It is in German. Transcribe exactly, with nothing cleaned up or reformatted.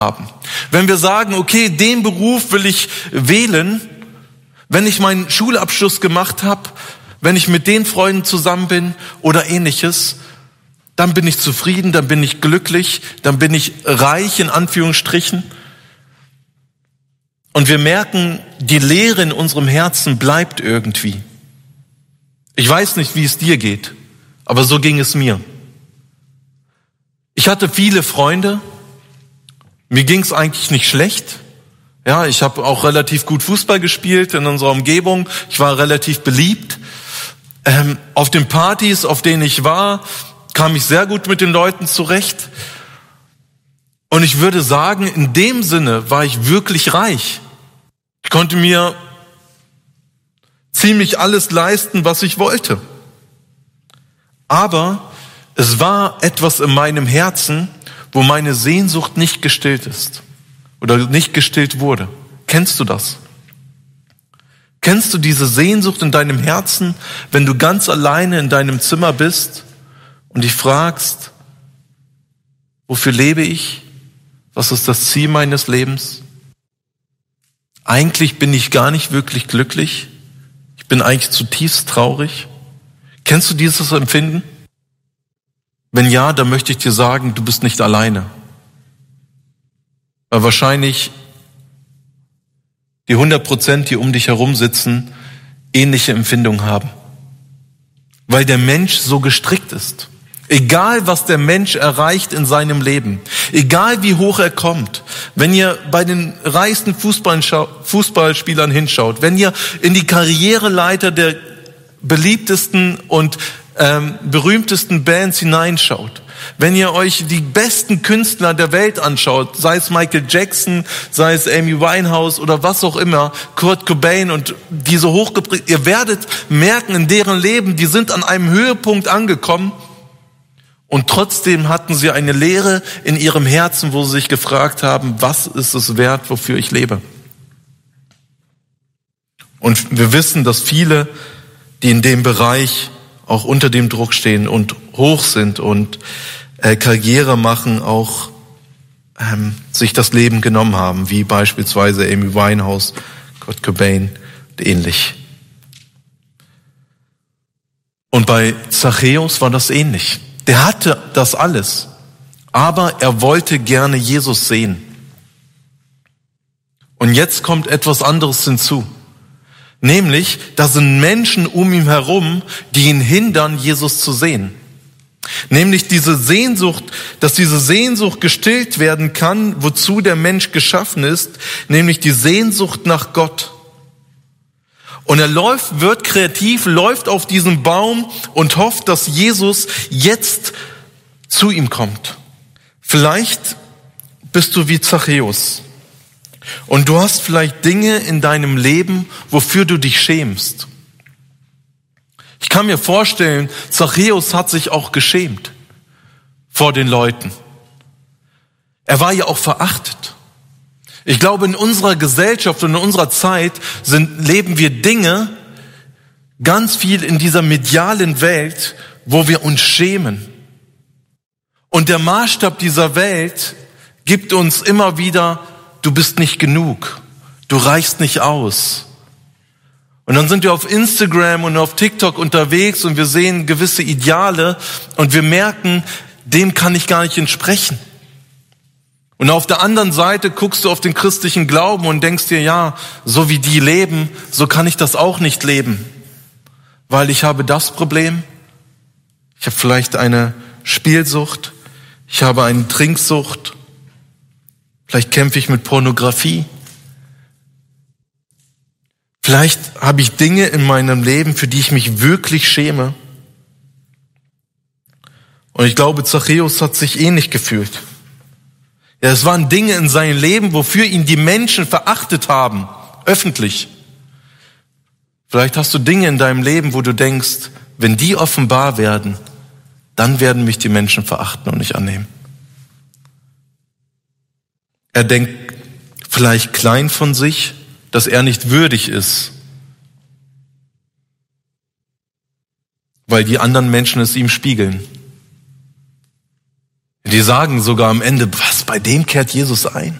haben. Wenn wir sagen, okay, den Beruf will ich wählen, wenn ich meinen Schulabschluss gemacht habe, wenn ich mit den Freunden zusammen bin oder ähnliches, dann bin ich zufrieden, dann bin ich glücklich, dann bin ich reich in Anführungsstrichen. Und wir merken, die Leere in unserem Herzen bleibt irgendwie. Ich weiß nicht, wie es dir geht, aber so ging es mir. Ich hatte viele Freunde, mir ging es eigentlich nicht schlecht. Ja, ich habe auch relativ gut Fußball gespielt in unserer Umgebung. Ich war relativ beliebt. Ähm, auf den Partys, auf denen ich war, kam ich sehr gut mit den Leuten zurecht. Und ich würde sagen, in dem Sinne war ich wirklich reich. Ich konnte mir ziemlich alles leisten, was ich wollte. Aber es war etwas in meinem Herzen, wo meine Sehnsucht nicht gestillt ist oder nicht gestillt wurde. Kennst du das? Kennst du diese Sehnsucht in deinem Herzen, wenn du ganz alleine in deinem Zimmer bist und dich fragst, wofür lebe ich? Was ist das Ziel meines Lebens? Eigentlich bin ich gar nicht wirklich glücklich. Ich bin eigentlich zutiefst traurig. Kennst du dieses Empfinden? Wenn ja, dann möchte ich dir sagen, du bist nicht alleine. Weil wahrscheinlich die hundert Prozent, die um dich herum sitzen, ähnliche Empfindungen haben. Weil der Mensch so gestrickt ist. Egal, was der Mensch erreicht in seinem Leben, egal wie hoch er kommt, wenn ihr bei den reichsten Fußballspielern hinschaut, wenn ihr in die Karriereleiter der beliebtesten und ähm, berühmtesten Bands hineinschaut, wenn ihr euch die besten Künstler der Welt anschaut, sei es Michael Jackson, sei es Amy Winehouse oder was auch immer, Kurt Cobain und diese hochgeprägt, ihr werdet merken in deren Leben, die sind an einem Höhepunkt angekommen und trotzdem hatten sie eine Leere in ihrem Herzen, wo sie sich gefragt haben, was ist es wert, wofür ich lebe? Und wir wissen, dass viele, die in dem Bereich auch unter dem Druck stehen und hoch sind und äh, Karriere machen, auch ähm, sich das Leben genommen haben, wie beispielsweise Amy Winehouse, Kurt Cobain und ähnlich. Und bei Zachäus war das ähnlich. Der hatte das alles, aber er wollte gerne Jesus sehen. Und jetzt kommt etwas anderes hinzu. Nämlich, da sind Menschen um ihn herum, die ihn hindern, Jesus zu sehen. Nämlich diese Sehnsucht, dass diese Sehnsucht gestillt werden kann, wozu der Mensch geschaffen ist, nämlich die Sehnsucht nach Gott. Und er läuft, wird kreativ, läuft auf diesen Baum und hofft, dass Jesus jetzt zu ihm kommt. Vielleicht bist du wie Zachäus. Und du hast vielleicht Dinge in deinem Leben, wofür du dich schämst. Ich kann mir vorstellen, Zachäus hat sich auch geschämt vor den Leuten. Er war ja auch verachtet. Ich glaube, in unserer Gesellschaft und in unserer Zeit sind, leben wir Dinge ganz viel in dieser medialen Welt, wo wir uns schämen. Und der Maßstab dieser Welt gibt uns immer wieder: Du bist nicht genug, du reichst nicht aus. Und dann sind wir auf Instagram und auf TikTok unterwegs und wir sehen gewisse Ideale und wir merken, dem kann ich gar nicht entsprechen. Und auf der anderen Seite guckst du auf den christlichen Glauben und denkst dir, ja, so wie die leben, so kann ich das auch nicht leben. Weil ich habe das Problem, ich habe vielleicht eine Spielsucht, ich habe eine Trinksucht, vielleicht kämpfe ich mit Pornografie. Vielleicht habe ich Dinge in meinem Leben, für die ich mich wirklich schäme. Und ich glaube, Zachäus hat sich ähnlich gefühlt. Ja, es waren Dinge in seinem Leben, wofür ihn die Menschen verachtet haben, öffentlich. Vielleicht hast du Dinge in deinem Leben, wo du denkst, wenn die offenbar werden, dann werden mich die Menschen verachten und nicht annehmen. Er denkt vielleicht klein von sich, dass er nicht würdig ist, weil die anderen Menschen es ihm spiegeln. Die sagen sogar am Ende, was, bei dem kehrt Jesus ein.